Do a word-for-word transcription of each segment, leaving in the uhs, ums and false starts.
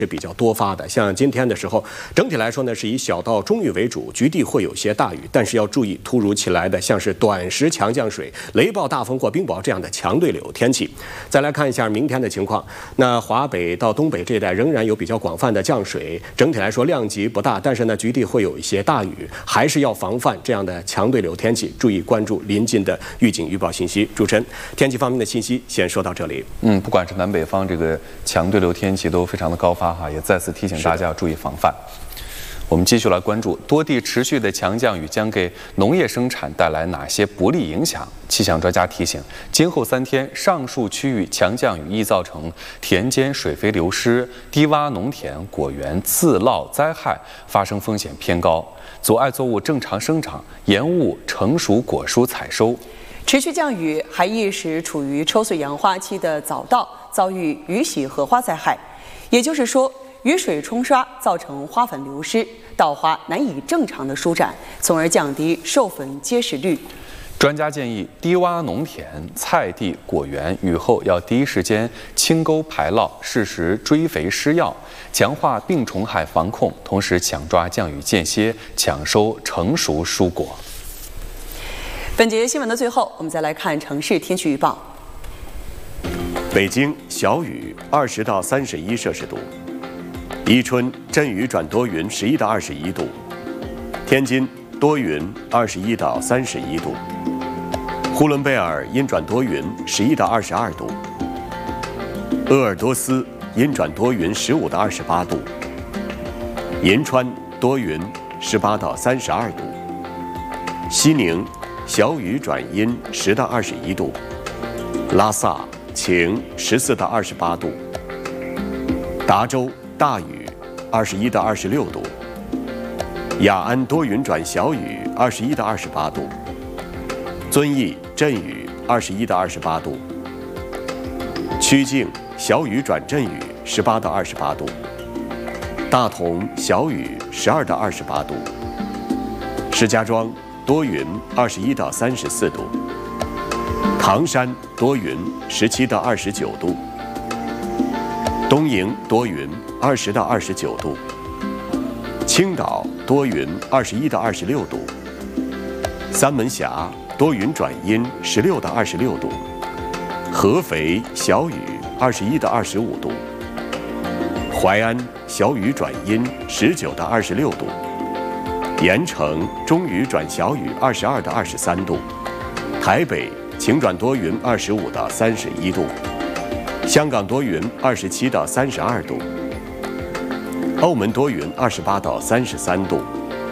是比较多发的，像今天的时候，整体来说呢是以小到中雨为主，局地会有些大雨，但是要注意突如其来的像是短时强降水、雷暴大风或冰雹这样的强对流天气。再来看一下明天的情况，那华北到东北这一带仍然有比较广泛的降水，整体来说量级不大，但是呢局地会有一些大雨，还是要防范这样的强对流天气，注意关注临近的预警预报信息。主持人，天气方面的信息先说到这里。 嗯，不管是南北方这个强对流天气都非常的高发。 也再次提醒大家要注意防范。我们继续来关注多地持续的强降雨将给农业生产带来哪些不利影响？气象专家提醒，今后三天上述区域强降雨易造成田间水肥流失、低洼农田、果园自涝灾害，发生风险偏高，阻碍作物正常生长，延误成熟果蔬采收。 持续降雨还易使处于抽穗扬花期的早稻遭遇雨洗荷花灾害。 也就是说，雨水冲刷造成花粉流失，稻花难以正常的舒展，从而降低授粉结实率。 专家建议，低洼农田、菜地、果园雨后要第一时间清沟排涝，适时追肥施药，强化病虫害防控，同时抢抓降雨间歇，抢收成熟蔬果。 本节新闻的最后，我们再来看城市天气预报。 北京小雨，二十到三十一摄氏度；宜春阵雨转多云，十一到二十一度；天津多云，二十一到三十一度；呼伦贝尔阴转多云，十一到二十二度；鄂尔多斯阴转多云，十五到二十八度；银川多云，十八到三十二度；西宁小雨转阴，十到二十一度；拉萨 晴，十四到二十八度；达州大雨，二十一到二十六度；雅安多云转小雨，二十一到二十八度；遵义阵雨，二十一到二十八度；曲靖小雨转阵雨，十八到二十八度；大同小雨，十二到二十八度；石家庄多云，二十一到三十四度。 唐山多云，十七到二十九度；东营多云，二十到二十九度；青岛多云，二十一到二十六度；三门峡多云转阴，十六到二十六度；合肥小雨，二十一到二十五度；淮安小雨转阴，十九到二十六度；盐城中雨转小雨，二十二到二十三度；台北 晴转多云，二十五到三十一度；香港多云，二十七到三十二度；澳门多云，二十八到三十三度。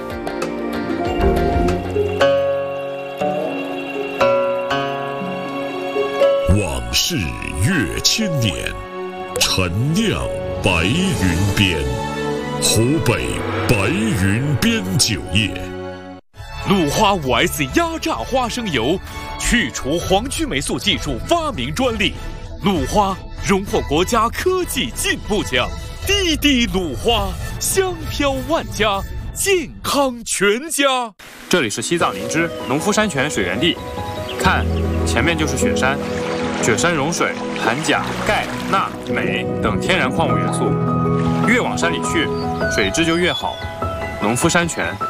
往事越千年，陈酿白云边，湖北白云边酒业。 鲁花 五 S 压榨花生油，去除黄曲霉素技术发明专利。鲁花荣获国家科技进步奖。滴滴鲁花，香飘万家，健康全家。 这里是西藏林芝农夫山泉水源地，看，前面就是雪山。雪山融水含钾、钙、钠、镁等天然矿物元素，越往山里去，水质就越好。农夫山泉。